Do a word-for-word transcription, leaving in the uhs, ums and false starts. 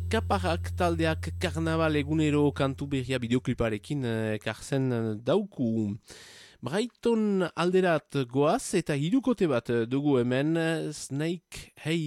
Kaparrak taldeak karnaval egunero kantu berria bideokliparekin ekartzen dauku. Brighton alderat goaz eta hirukote bat dugu hemen Snake Hey